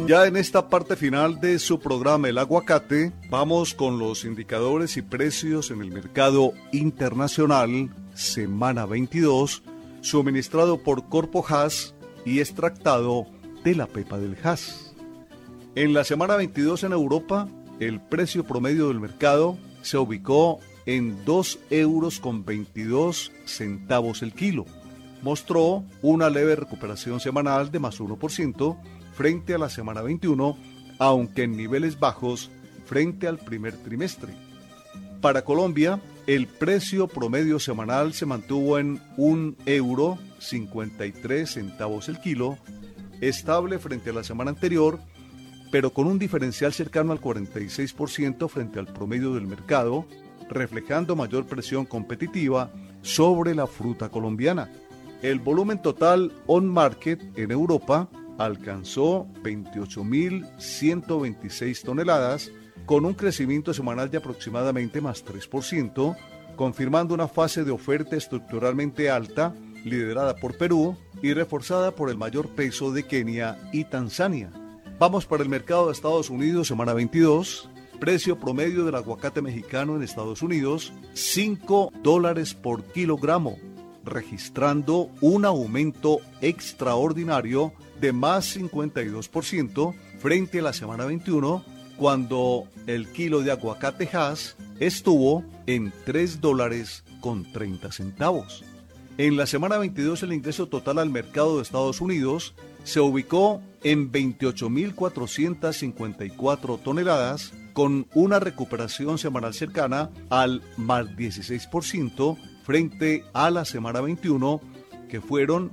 Ya en esta parte final de su programa El Aguacate, vamos con los indicadores y precios en el mercado internacional, semana 22, suministrado por Corpo Hass y extractado de la pepa del Hass. En la semana 22 en Europa, el precio promedio del mercado se ubicó en 2,22 euros el kilo. Mostró una leve recuperación semanal de más 1%, frente a la semana 21, aunque en niveles bajos frente al primer trimestre. Para Colombia, el precio promedio semanal se mantuvo en €1,53 el kilo, estable frente a la semana anterior, pero con un diferencial cercano al 46% frente al promedio del mercado, reflejando mayor presión competitiva sobre la fruta colombiana. El volumen total on-market en Europa alcanzó 28.126 toneladas, con un crecimiento semanal de aproximadamente más 3%, confirmando una fase de oferta estructuralmente alta, liderada por Perú y reforzada por el mayor peso de Kenia y Tanzania. Vamos para el mercado de Estados Unidos, semana 22. Precio promedio del aguacate mexicano en Estados Unidos, $5 por kilogramo, registrando un aumento extraordinario de más 52% frente a la semana 21, cuando el kilo de aguacate Hass estuvo en $3.30. En la semana 22 el ingreso total al mercado de Estados Unidos se ubicó en 28.454 toneladas, con una recuperación semanal cercana al más 16% frente a la semana 21, que fueron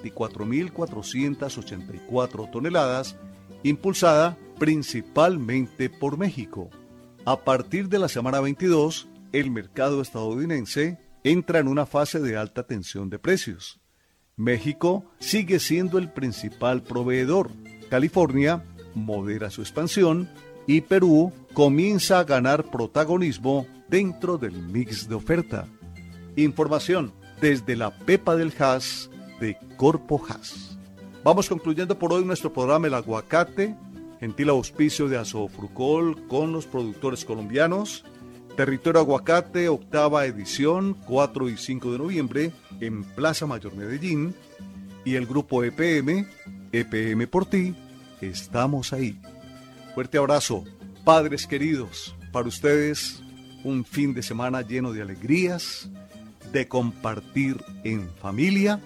24.484 toneladas, impulsada principalmente por México. A partir de la semana 22, el mercado estadounidense entra en una fase de alta tensión de precios. México sigue siendo el principal proveedor. California modera su expansión y Perú comienza a ganar protagonismo dentro del mix de oferta. Información desde la pepa del Hass de Corpo Hass. Vamos concluyendo por hoy nuestro programa El Aguacate, gentil auspicio de Asofrucol con los productores colombianos. Territorio Aguacate, octava edición, 4 y 5 de noviembre, en Plaza Mayor Medellín. Y el grupo EPM por ti, estamos ahí. Fuerte abrazo, padres queridos, para ustedes un fin de semana lleno de alegrías, de compartir en familia.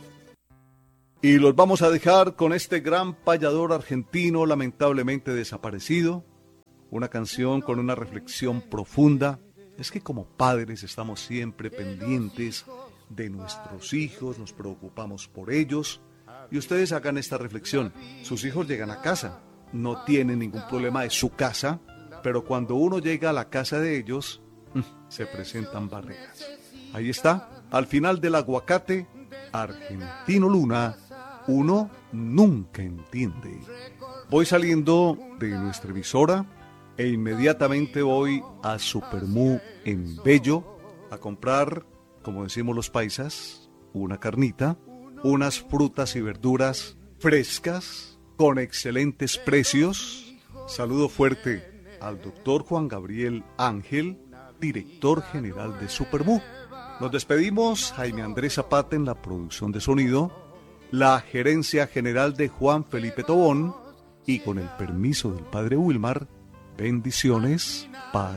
Y los vamos a dejar con este gran payador argentino lamentablemente desaparecido, una canción con una reflexión profunda. Es que como padres estamos siempre pendientes de nuestros hijos, nos preocupamos por ellos, y ustedes hagan esta reflexión. Sus hijos llegan a casa, no tienen ningún problema de su casa, pero cuando uno llega a la casa de ellos, se presentan barreras. Ahí está, al final del aguacate, Argentino Luna, uno nunca entiende. Voy saliendo de nuestra emisora e inmediatamente voy a Supermú en Bello a comprar, como decimos los paisas, una carnita, unas frutas y verduras frescas con excelentes precios. Saludo fuerte al doctor Juan Gabriel Ángel, director general de Supermú. Nos despedimos, Jaime Andrés Zapata en la producción de sonido, la gerencia general de Juan Felipe Tobón, y con el permiso del padre Wilmar, bendiciones para